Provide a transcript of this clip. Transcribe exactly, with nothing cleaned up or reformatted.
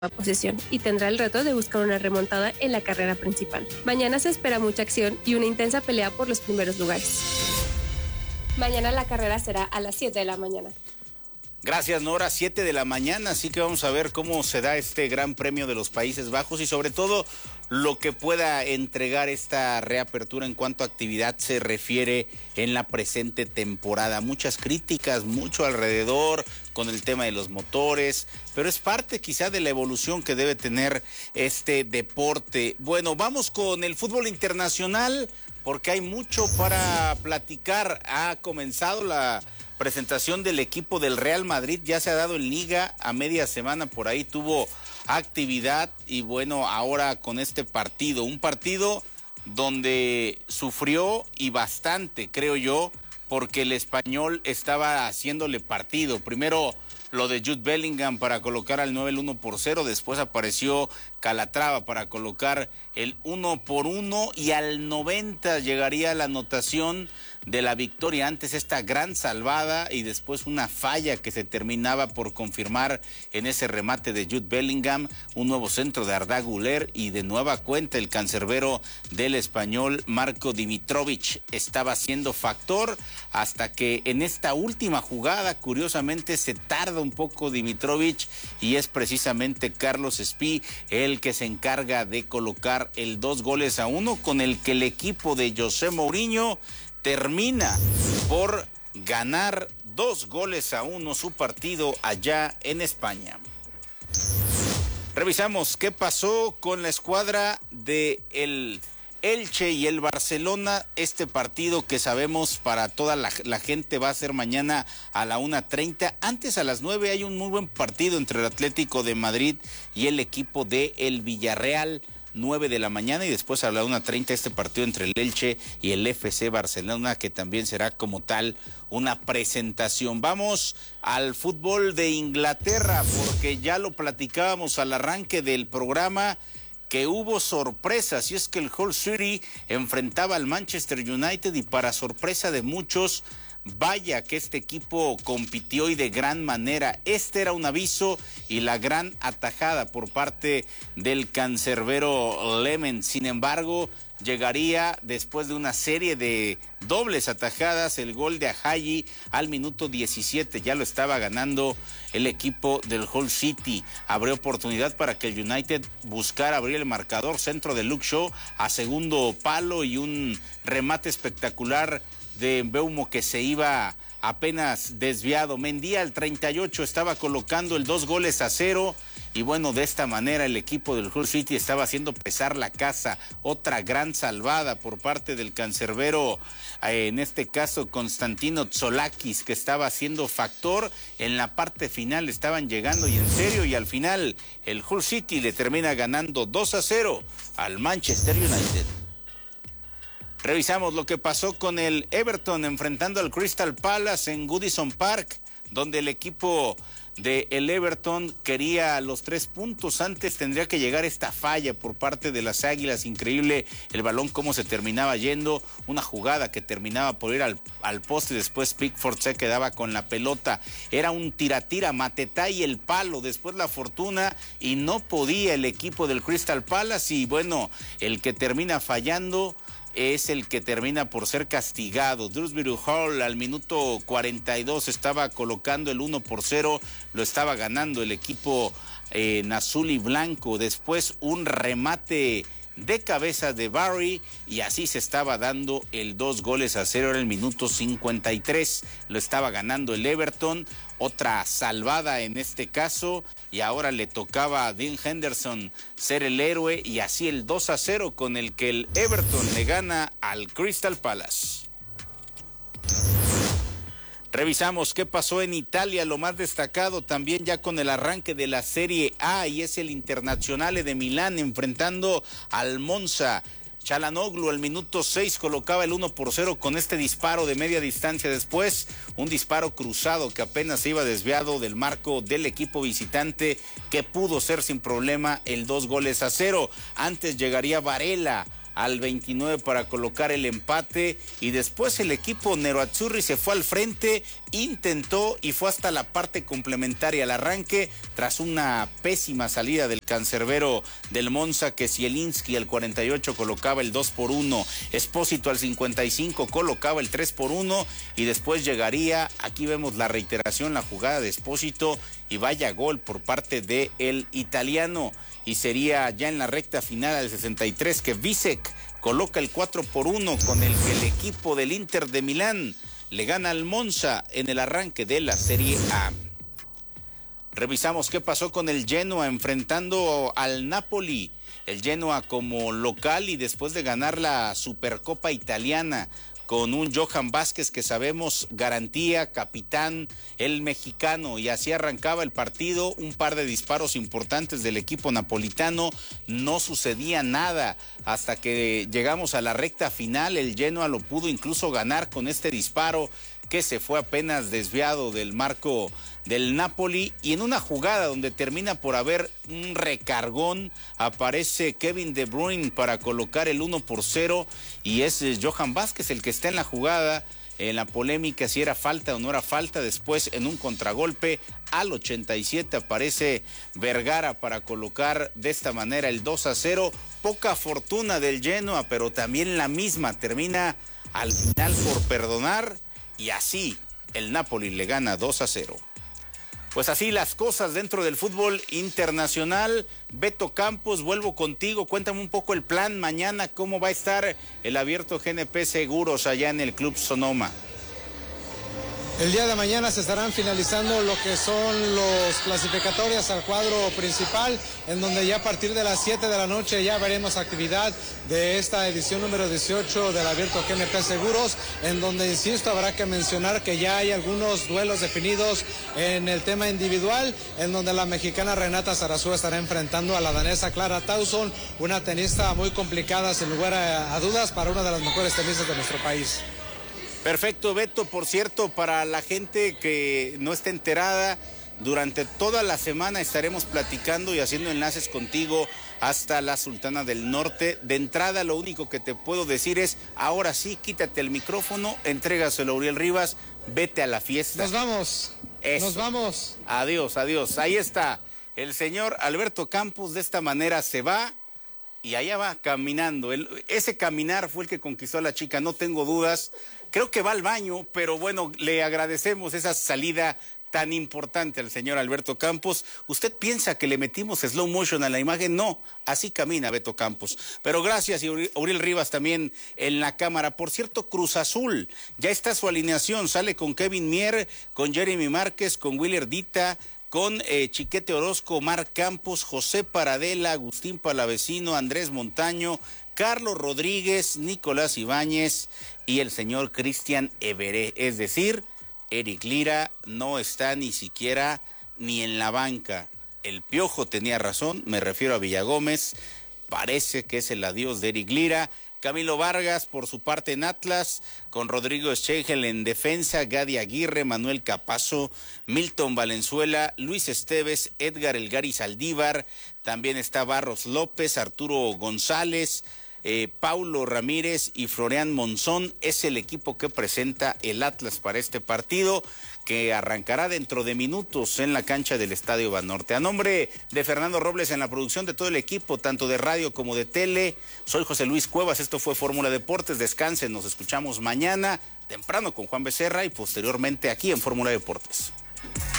posesión y tendrá el reto de buscar una remontada en la carrera principal. Mañana se espera mucha acción y una intensa pelea por los primeros lugares. Mañana la carrera será a las siete de la mañana. Gracias, Nora. siete de la mañana, así que vamos a ver cómo se da este Gran Premio de los Países Bajos y sobre todo lo que pueda entregar esta reapertura en cuanto a actividad se refiere en la presente temporada. Muchas críticas, mucho alrededor con el tema de los motores, pero es parte quizá de la evolución que debe tener este deporte. Bueno, vamos con el fútbol internacional porque hay mucho para platicar. Ha comenzado la presentación del equipo del Real Madrid, ya se ha dado en Liga, a media semana por ahí tuvo actividad y bueno, ahora con este partido, un partido donde sufrió y bastante, creo yo, porque el Español estaba haciéndole partido. Primero lo de Jude Bellingham para colocar al nueve el uno por cero, después apareció Calatrava para colocar el uno por uno y al noventa llegaría la anotación de la victoria, antes esta gran salvada y después una falla que se terminaba por confirmar en ese remate de Jude Bellingham, un nuevo centro de Arda Güler y de nueva cuenta el cancerbero del Español Marko Dimitrovic estaba siendo factor hasta que en esta última jugada curiosamente se tarda un poco Dimitrovic y es precisamente Carlos Espí el que se encarga de colocar el dos goles a uno con el que el equipo de José Mourinho termina por ganar dos goles a uno su partido allá en España. Revisamos qué pasó con la escuadra de el Elche y el Barcelona, este partido que sabemos para toda la, la gente va a ser mañana a la una treinta. Antes a las nueve hay un muy buen partido entre el Atlético de Madrid y el equipo de el Villarreal. nueve de la mañana y después a la una treinta este partido entre el Elche y el F C Barcelona, que también será como tal una presentación. Vamos al fútbol de Inglaterra porque ya lo platicábamos al arranque del programa que hubo sorpresas y es que el Hull City enfrentaba al Manchester United y para sorpresa de muchos, vaya que este equipo compitió y de gran manera. Este era un aviso y la gran atajada por parte del cancerbero Lemon. Sin embargo, llegaría después de una serie de dobles atajadas el gol de Ajayi al minuto diecisiete. Ya lo estaba ganando el equipo del Hull City. Abrió oportunidad para que el United buscara abrir el marcador. Centro de Luke Shaw a segundo palo y un remate espectacular de Mbeumo que se iba apenas desviado. Mendía al treinta y ocho estaba colocando el dos goles a cero y bueno, de esta manera el equipo del Hull City estaba haciendo pesar la casa. Otra gran salvada por parte del cancerbero, eh, en este caso Constantino Tsolakis, que estaba haciendo factor. En la parte final estaban llegando y en serio y al final el Hull City le termina ganando dos a cero al Manchester United. Revisamos lo que pasó con el Everton enfrentando al Crystal Palace en Goodison Park, donde el equipo de el Everton quería los tres puntos. Antes tendría que llegar esta falla por parte de las Águilas. Increíble el balón cómo se terminaba yendo, una jugada que terminaba por ir al, al poste, después Pickford se quedaba con la pelota, era un tira-tira, Mateta y el palo, después la fortuna y no podía el equipo del Crystal Palace y bueno, el que termina fallando es el que termina por ser castigado. Dewsbury Hall al minuto cuarenta y dos estaba colocando el uno por cero, lo estaba ganando el equipo eh, en azul y blanco. Después un remate de cabeza de Barry y así se estaba dando el dos goles a cero en el minuto cincuenta y tres. Lo estaba ganando el Everton. Otra salvada en este caso y ahora le tocaba a Dean Henderson ser el héroe y así el dos a cero con el que el Everton le gana al Crystal Palace. Revisamos qué pasó en Italia, lo más destacado también ya con el arranque de la Serie A y es el Internazionale de Milán enfrentando al Monza. Çalhanoğlu al minuto seis colocaba el uno por cero con este disparo de media distancia. Después un disparo cruzado que apenas se iba desviado del marco del equipo visitante que pudo ser sin problema el dos goles a cero. Antes llegaría Varela al veintinueve para colocar el empate, y después el equipo Nerazzurri se fue al frente, intentó y fue hasta la parte complementaria al arranque, tras una pésima salida del cancerbero del Monza, que Zielinski al cuarenta y ocho colocaba el dos por uno, Espósito al cincuenta y cinco colocaba el tres por uno, y después llegaría, aquí vemos la reiteración, la jugada de Espósito, y vaya gol por parte de el italiano, y sería ya en la recta final al sesenta y tres que Vícek coloca el cuatro por uno, con el que el equipo del Inter de Milán le gana al Monza en el arranque de la Serie A. Revisamos qué pasó con el Genoa enfrentando al Napoli. El Genoa como local, y después de ganar la Supercopa Italiana con un Johan Vázquez que sabemos garantía, capitán, el mexicano, y así arrancaba el partido, un par de disparos importantes del equipo napolitano, no sucedía nada hasta que llegamos a la recta final. El Genoa lo pudo incluso ganar con este disparo que se fue apenas desviado del marco del Napoli, y en una jugada donde termina por haber un recargón, aparece Kevin De Bruyne para colocar el uno por cero, y es Johan Vázquez el que está en la jugada, en la polémica si era falta o no era falta. Después, en un contragolpe al ochenta y siete, aparece Vergara para colocar de esta manera el dos a cero. Poca fortuna del Genoa, pero también la misma termina al final por perdonar, y así el Napoli le gana dos a cero. Pues así las cosas dentro del fútbol internacional. Beto Campos, vuelvo contigo. Cuéntame un poco el plan mañana, cómo va a estar el abierto G N P Seguros allá en el Club Sonoma. El día de mañana se estarán finalizando lo que son los clasificatorios al cuadro principal, en donde ya a partir de las siete de la noche ya veremos actividad de esta edición número dieciocho del abierto G N P Seguros, en donde, insisto, habrá que mencionar que ya hay algunos duelos definidos en el tema individual, en donde la mexicana Renata Zarazúa estará enfrentando a la danesa Clara Tauson, una tenista muy complicada sin lugar a, a dudas para una de las mejores tenistas de nuestro país. Perfecto, Beto. Por cierto, para la gente que no está enterada, durante toda la semana estaremos platicando y haciendo enlaces contigo hasta la Sultana del Norte. De entrada, lo único que te puedo decir es, ahora sí, quítate el micrófono, entrégaselo a Uriel Rivas, vete a la fiesta. Nos vamos, Eso. Nos vamos. Adiós, adiós. Ahí está el señor Alberto Campos, de esta manera se va. Y allá va caminando. El, ese caminar fue el que conquistó a la chica, no tengo dudas. Creo que va al baño, pero bueno, le agradecemos esa salida tan importante al señor Alberto Campos. ¿Usted piensa que le metimos slow motion a la imagen? No, así camina Beto Campos. Pero gracias, y Uriel Rivas también en la cámara. Por cierto, Cruz Azul, ya está su alineación, sale con Kevin Mier, con Jeremy Márquez, con Willer Dita, con eh, Chiquete Orozco, Omar Campos, José Paradela, Agustín Palavecino, Andrés Montaño, Carlos Rodríguez, Nicolás Ibáñez y el señor Cristian Everé. Es decir, Eric Lira no está ni siquiera ni en la banca. El Piojo tenía razón, me refiero a Villagómez. Parece que es el adiós de Eric Lira. Camilo Vargas, por su parte en Atlas, con Rodrigo Schegel en defensa, Gadi Aguirre, Manuel Capazo, Milton Valenzuela, Luis Esteves, Edgar Elgari Saldívar, también está Barros López, Arturo González, eh, Paulo Ramírez y Florian Monzón. Es el equipo que presenta el Atlas para este partido, que arrancará dentro de minutos en la cancha del Estadio Banorte. A nombre de Fernando Robles en la producción, de todo el equipo, tanto de radio como de tele, soy José Luis Cuevas. Esto fue Fórmula Deportes. Descansen, nos escuchamos mañana temprano con Juan Becerra y posteriormente aquí en Fórmula Deportes.